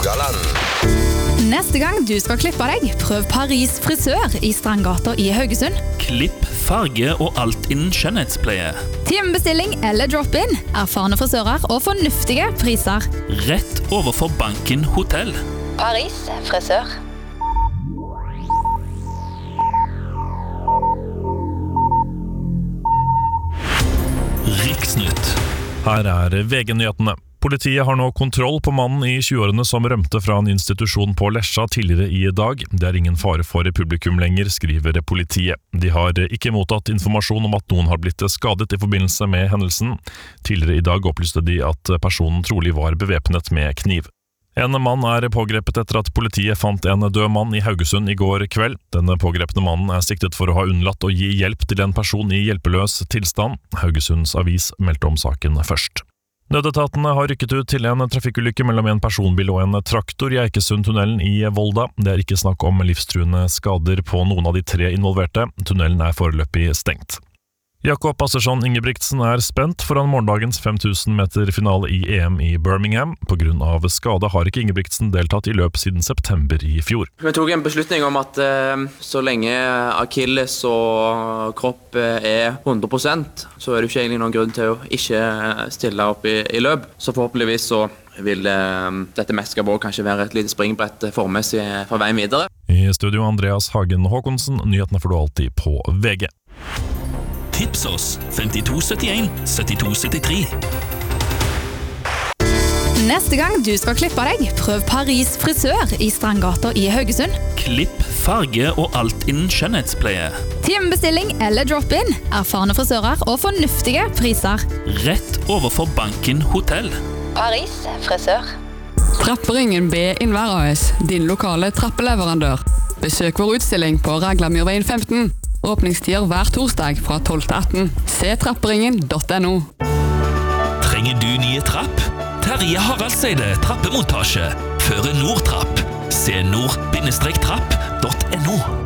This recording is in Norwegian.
Rogaland. Neste gang du skal klippe deg, prøv Paris frisør i Strandgata i Haugesund. Klipp, farge og alt innen skjønnhetspleie. Timebestilling eller drop-in, erfarne frisører og fornuftige priser. Rett overfor Banken hotell. Paris frisør. Riksnytt. Her er VG-nyhetene. Politiet har nå kontroll på mannen i 20-årene som rømte fra en institusjon på Lesja tidligere i dag. Det er ingen fare for publikum lenger, skriver politiet. De har ikke mottatt informasjon om at noen har blitt skadet i forbindelse med hendelsen. Tidligere i dag opplyste de at personen trolig var bevæpnet med kniv. En mann er pågrepet etter at politiet fant en død mann i Haugesund i går kveld. Denne pågrepne mannen er siktet for å ha unnlatt å gi hjelp til en person i hjelpeløs tilstand. Haugesunds avis meldte om saken først. Nødetatene har rykket ut til en trafikkulykke mellom en personbil og en traktor i Eikesundtunnelen i Volda. Det er ikke snakk om livstruende skader på noen av de 3 involverte. Tunnelen er foreløpig stengt. Jakob Assersson Ingebrigtsen er spent foran morgendagens 5000 meter finale i EM i Birmingham. På grunn av skade har ikke Ingebrigtsen deltatt i løp siden september i fjor. Vi tok en beslutning om at så lenge Achilles og kropp er 100%, så er det ikke egentlig noen grunn til å ikke stille opp i løp. Så forhåpentligvis så vil dette mesterskapet kanskje være et lite springbrett formessig for veien videre. I studio Andreas Hagen Håkonsen, nyhetene får du alltid på VG. Tips oss 5271 7273. Neste gang du skal klippe deg, prøv Paris frisør i Strandgata i Haugesund. Klipp, farge og alt innen skjønnhetspleie. Timebestilling eller drop-in, erfarne frisører og fornuftige priser. Rett overfor Banken hotell. Paris frisør. Trapperingen B Innvær AS, din lokale trappeleverandør. Besøk vår utstilling på Raglamyrveien 15. Åpningstider hver torsdag fra 12 til 18. Se trapperingen.no. Trenger du nye trapp? Terje Haraldseide trappemontasje. Føre Nordtrapp. Se nord-trapp.no.